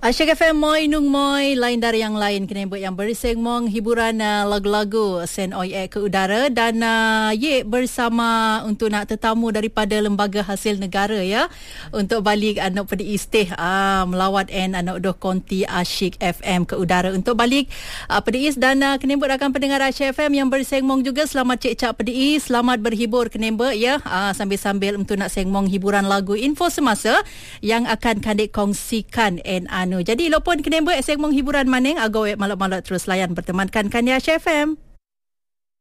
Asyik FM Moy Nung Moy lain dari yang lain kena buat yang bersegmong hiburan lagu-lagu sen oi ke udara dan ye bersama untuk nak tetamu daripada lembaga hasil negara ya untuk balik anak pedi istih melawat anak doh konti Asyik FM ke udara untuk balik pedi is dan kena buat rakan pendengar Asyik FM yang bersegmong juga selamat cek cak pedi is selamat berhibur kena buat ya sambil-sambil untuk nak segmong hiburan lagu info semasa yang akan kandik kongsikan jadi lopon kena buat segmen hiburan maning agak malak-malak terus layan bertemankan kan ya Asyik FM.